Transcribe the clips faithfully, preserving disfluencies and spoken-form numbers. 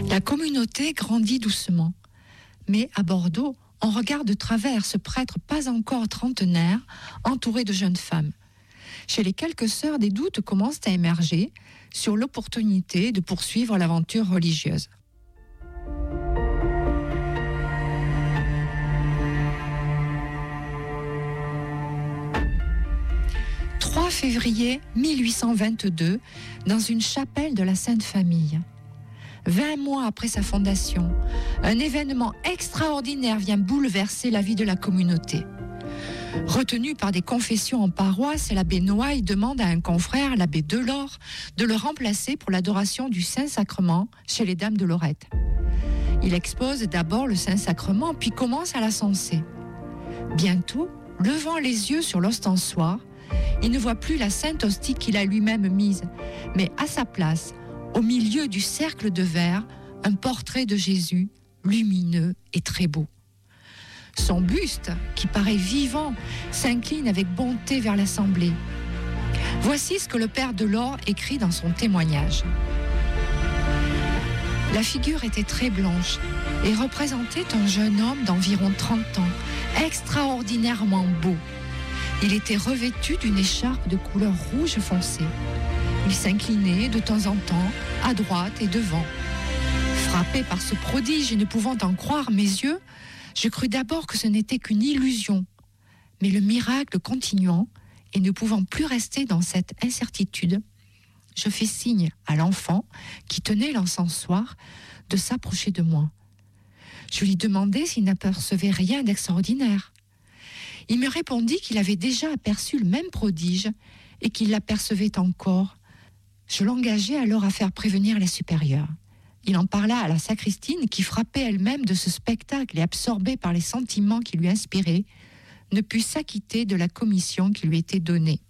La communauté grandit doucement. Mais à Bordeaux, on regarde de travers ce prêtre pas encore trentenaire, entouré de jeunes femmes. Chez les quelques sœurs, des doutes commencent à émerger sur l'opportunité de poursuivre l'aventure religieuse. trois février mille huit cent vingt-deux, dans une chapelle de la Sainte Famille. Vingt mois après sa fondation, un événement extraordinaire vient bouleverser la vie de la communauté. Retenu par des confessions en paroisse, l'abbé Noailles demande à un confrère, l'abbé Delors, de le remplacer pour l'adoration du Saint-Sacrement chez les Dames de Lorette. Il expose d'abord le Saint-Sacrement, puis commence à l'encenser. Bientôt, levant les yeux sur l'ostensoir, il ne voit plus la sainte hostie qu'il a lui-même mise, mais à sa place, au milieu du cercle de verre, un portrait de Jésus, lumineux et très beau. Son buste, qui paraît vivant, s'incline avec bonté vers l'assemblée. Voici ce que le père Delors écrit dans son témoignage. La figure était très blanche et représentait un jeune homme d'environ trente ans, extraordinairement beau. Il était revêtu d'une écharpe de couleur rouge foncé. Il s'inclinait de temps en temps, à droite et devant. Frappé par ce prodige et ne pouvant en croire mes yeux, je crus d'abord que ce n'était qu'une illusion. Mais le miracle continuant, et ne pouvant plus rester dans cette incertitude, je fis signe à l'enfant qui tenait l'encensoir de s'approcher de moi. Je lui demandai s'il n'apercevait rien d'extraordinaire. Il me répondit qu'il avait déjà aperçu le même prodige et qu'il l'apercevait encore. Je l'engageai alors à faire prévenir les supérieurs. Il en parla à la sacristine qui, frappée elle-même de ce spectacle et absorbée par les sentiments qui lui inspiraient, ne put s'acquitter de la commission qui lui était donnée.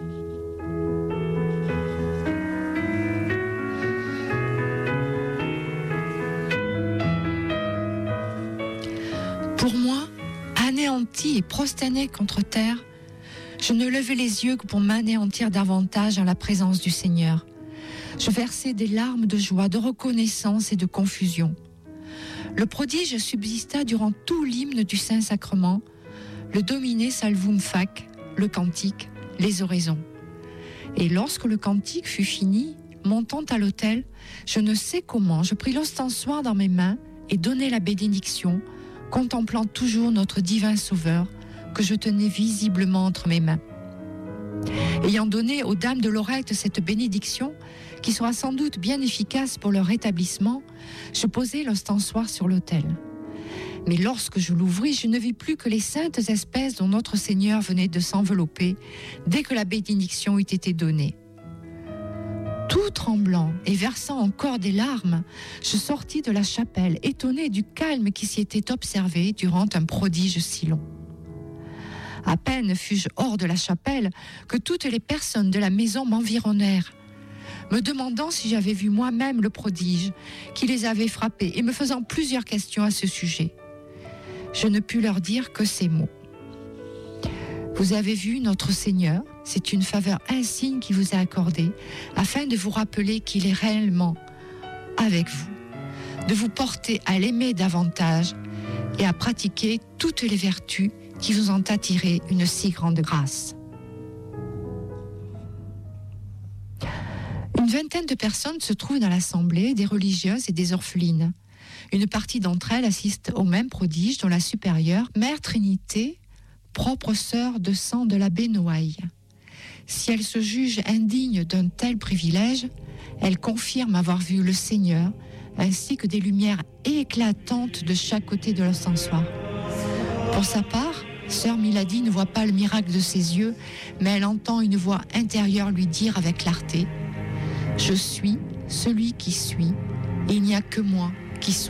Pour moi, anéanti et prosterné contre terre, je ne levai les yeux que pour m'anéantir davantage en la présence du Seigneur. Je versai des larmes de joie, de reconnaissance et de confusion. Le prodige subsista durant tout l'hymne du Saint-Sacrement, le Domine Salvum Fac, le cantique, les oraisons. Et lorsque le cantique fut fini, montant à l'autel, je ne sais comment, je pris l'ostensoir dans mes mains et donnai la bénédiction, contemplant toujours notre divin Sauveur, que je tenais visiblement entre mes mains. Ayant donné aux Dames de Lorette cette bénédiction, qui sera sans doute bien efficace pour leur rétablissement, je posai l'ostensoir sur l'autel. Mais lorsque je l'ouvris, je ne vis plus que les saintes espèces dont notre Seigneur venait de s'envelopper dès que la bénédiction eut été donnée. Tout tremblant et versant encore des larmes, je sortis de la chapelle, étonné du calme qui s'y était observé durant un prodige si long. À peine fus-je hors de la chapelle que toutes les personnes de la maison m'environnèrent, me demandant si j'avais vu moi-même le prodige qui les avait frappés et me faisant plusieurs questions à ce sujet. Je ne pus leur dire que ces mots. Vous avez vu notre Seigneur, c'est une faveur insigne qui vous a accordée, afin de vous rappeler qu'il est réellement avec vous, de vous porter à l'aimer davantage et à pratiquer toutes les vertus qui vous ont attiré une si grande grâce. Une vingtaine de personnes se trouvent dans l'assemblée, des religieuses et des orphelines. Une partie d'entre elles assiste au même prodige dont la supérieure, Mère Trinité, propre sœur de sang de l'abbé Noailles. Si elle se juge indigne d'un tel privilège, elle confirme avoir vu le Seigneur, ainsi que des lumières éclatantes de chaque côté de l'ostensoir. Pour sa part, sœur Milady ne voit pas le miracle de ses yeux, mais elle entend une voix intérieure lui dire avec clarté « Je suis celui qui suis, et il n'y a que moi qui soit. »